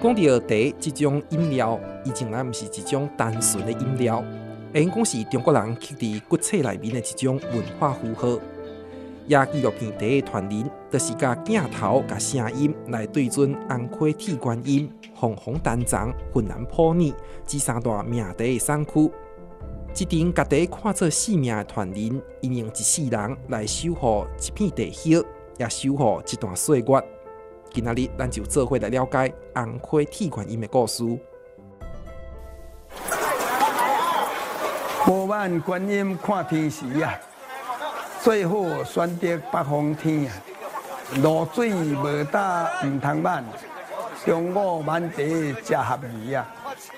讲到茶这种饮料，以前咱毋是一种单纯的饮料，会讲是中国人刻伫骨髓内面的一种文化符号。也纪录片第一个传人，就是甲镜头、甲声音来对准红溪铁观音、凤凰丹藏、云南普洱这三大名茶的产区。一阵家己看做性命的传人，因用一世人来守护一片地叶，也守护一段岁月。今仔日，咱就做伙来了解红溪铁观音的故事。 无万观音看天时啊，最好选择北方天啊。露水无打唔通慢，中午晚茶吃合宜啊。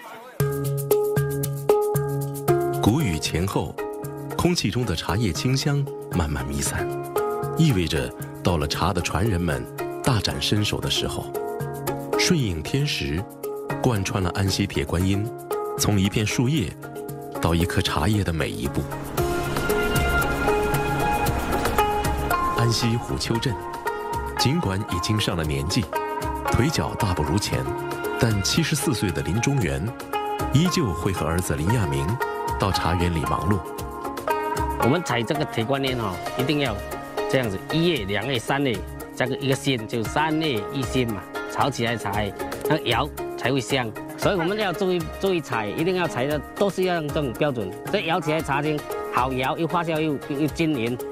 谷雨前后，空气中的茶叶清香慢慢弥散，意味着到了茶的传人们大展身手的时候。顺应天时，贯穿了安溪铁观音从一片树叶到一颗茶叶的每一步。安溪虎丘镇，尽管已经上了年纪，腿脚大不如前，但74岁的林中元依旧会和儿子林亚明到茶园里忙碌。 我们采这个铁观音一定要这样子，1叶、2叶、3叶，这个一个线就3叶1线嘛，炒起来采，那个摇才会香。所以我们要注意采，一定要采的都是要用这种标准。这摇起来茶精好摇，又发酵又均匀，